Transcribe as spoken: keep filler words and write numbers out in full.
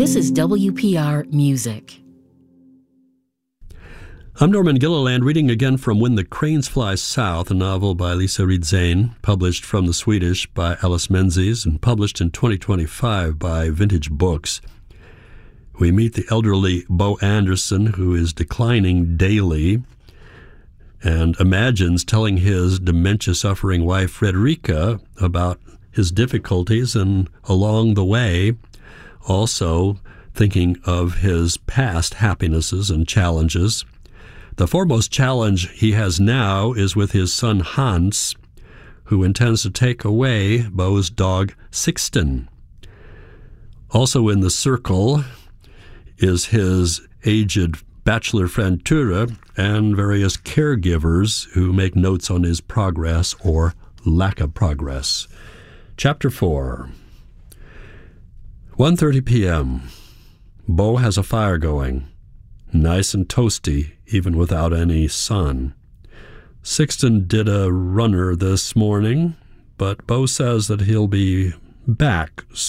This is W P R Music. I'm Norman Gilliland, reading again from When the Cranes Fly South, a novel by Lisa Ridzén, published from the Swedish by Alice Menzies and published in twenty twenty-five by Vintage Books. We meet the elderly Bo Anderson, who is declining daily and imagines telling his dementia-suffering wife Frederica about his difficulties, and along the way also thinking of his past happinesses and challenges. The foremost challenge he has now is with his son Hans, who intends to take away Bo's dog Sixten. Also in the circle is his aged bachelor friend Ture and various caregivers who make notes on his progress or lack of progress. Chapter four. one thirty p.m. Bo has a fire going, nice and toasty, even without any sun. Sixten did a runner this morning, but Bo says that he'll be back